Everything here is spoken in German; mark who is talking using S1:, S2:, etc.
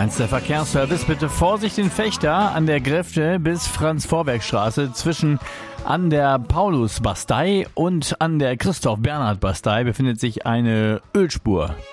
S1: 1 der Verkehrsservice. Bitte Vorsicht in Vechta an der Gräfte bis Franz-Vorwerk-Straße. Zwischen an der Paulus-Bastei und an der Christoph-Bernhard-Bastei befindet sich eine Ölspur.